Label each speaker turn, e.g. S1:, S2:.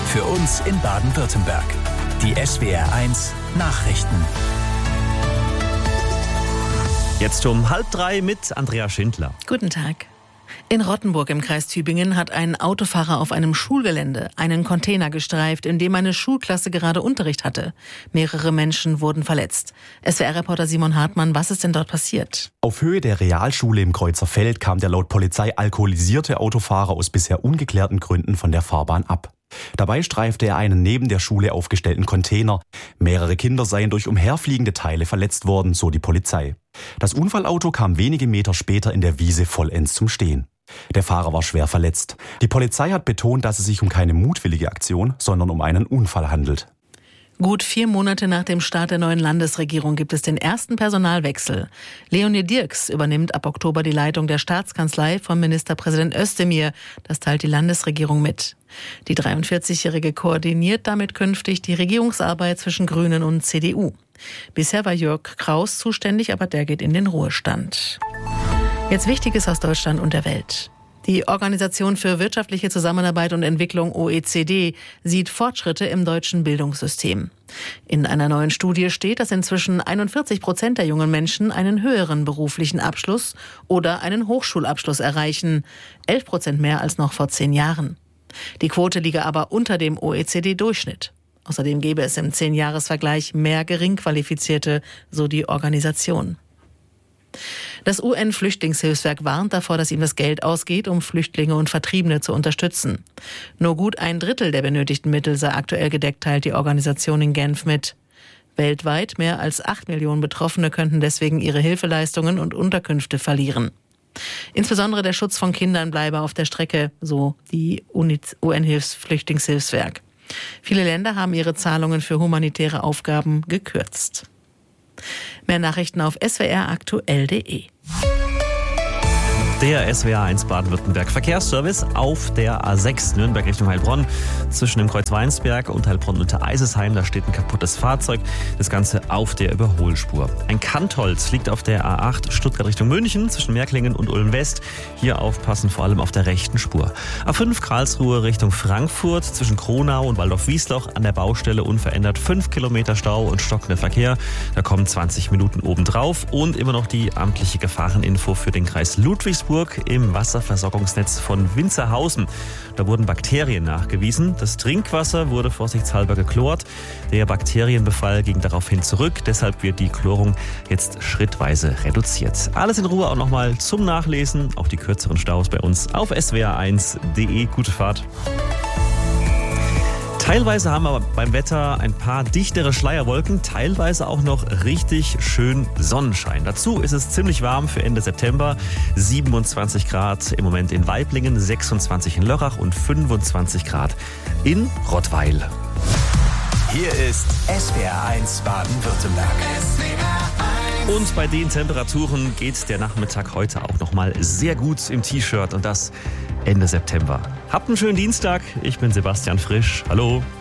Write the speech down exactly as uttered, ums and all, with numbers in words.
S1: Für uns in Baden-Württemberg. Die S W R eins Nachrichten.
S2: Jetzt um halb drei mit Andrea Schindler.
S3: Guten Tag. In Rottenburg im Kreis Tübingen hat ein Autofahrer auf einem Schulgelände einen Container gestreift, in dem eine Schulklasse gerade Unterricht hatte. Mehrere Menschen wurden verletzt. S W R-Reporter Simon Hartmann, was ist denn dort passiert?
S4: Auf Höhe der Realschule im Kreuzerfeld kam der laut Polizei alkoholisierte Autofahrer aus bisher ungeklärten Gründen von der Fahrbahn ab. Dabei streifte er einen neben der Schule aufgestellten Container. Mehrere Kinder seien durch umherfliegende Teile verletzt worden, so die Polizei. Das Unfallauto kam wenige Meter später in der Wiese vollends zum Stehen. Der Fahrer war schwer verletzt. Die Polizei hat betont, dass es sich um keine mutwillige Aktion, sondern um einen Unfall handelt.
S3: Gut vier Monate nach dem Start der neuen Landesregierung gibt es den ersten Personalwechsel. Leonie Dirks übernimmt ab Oktober die Leitung der Staatskanzlei von Ministerpräsident Özdemir. Das teilt die Landesregierung mit. Die dreiundvierzigjährige koordiniert damit künftig die Regierungsarbeit zwischen Grünen und C D U. Bisher war Jörg Kraus zuständig, aber der geht in den Ruhestand. Jetzt Wichtiges aus Deutschland und der Welt. Die Organisation für wirtschaftliche Zusammenarbeit und Entwicklung O E C D sieht Fortschritte im deutschen Bildungssystem. In einer neuen Studie steht, dass inzwischen einundvierzig Prozent der jungen Menschen einen höheren beruflichen Abschluss oder einen Hochschulabschluss erreichen. elf Prozent mehr als noch vor zehn Jahren. Die Quote liege aber unter dem O E C D-Durchschnitt. Außerdem gäbe es im Zehn-Jahres-Vergleich mehr Geringqualifizierte, so die Organisation. Das U N-Flüchtlingshilfswerk warnt davor, dass ihm das Geld ausgeht, um Flüchtlinge und Vertriebene zu unterstützen. Nur gut ein Drittel der benötigten Mittel sei aktuell gedeckt, teilt die Organisation in Genf mit. Weltweit mehr als acht Millionen Betroffene könnten deswegen ihre Hilfeleistungen und Unterkünfte verlieren. Insbesondere der Schutz von Kindern bleibe auf der Strecke, so die U N-Flüchtlingshilfswerk. Viele Länder haben ihre Zahlungen für humanitäre Aufgaben gekürzt. Mehr Nachrichten auf s w r aktuell punkt de.
S2: Der S W R eins Baden-Württemberg Verkehrsservice auf der A sechs Nürnberg Richtung Heilbronn. Zwischen dem Kreuz Weinsberg und Heilbronn unter Eisesheim, da steht ein kaputtes Fahrzeug. Das Ganze auf der Überholspur. Ein Kantholz liegt auf der A acht Stuttgart Richtung München zwischen Merklingen und Ulm West. Hier aufpassen, vor allem auf der rechten Spur. A fünf Karlsruhe Richtung Frankfurt zwischen Kronau und Waldorf-Wiesloch an der Baustelle unverändert. fünf Kilometer Stau und stockender Verkehr. Da kommen zwanzig Minuten obendrauf. Und immer noch die amtliche Gefahreninfo für den Kreis Ludwigsburg im Wasserversorgungsnetz von Winzerhausen. Da wurden Bakterien nachgewiesen. Das Trinkwasser wurde vorsichtshalber geklort. Der Bakterienbefall ging daraufhin zurück. Deshalb wird die Chlorung jetzt schrittweise reduziert. Alles in Ruhe auch nochmal zum Nachlesen. Auch die kürzeren Staus bei uns auf s w r eins punkt de. Gute Fahrt. Teilweise haben wir beim Wetter ein paar dichtere Schleierwolken, teilweise auch noch richtig schön Sonnenschein. Dazu ist es ziemlich warm für Ende September. siebenundzwanzig Grad im Moment in Waiblingen, sechsundzwanzig in Lörrach und fünfundzwanzig Grad in Rottweil.
S1: Hier ist S W R eins Baden-Württemberg.
S2: Und bei den Temperaturen geht der Nachmittag heute auch noch mal sehr gut im T-Shirt und das Ende September. Habt einen schönen Dienstag. Ich bin Sebastian Frisch. Hallo.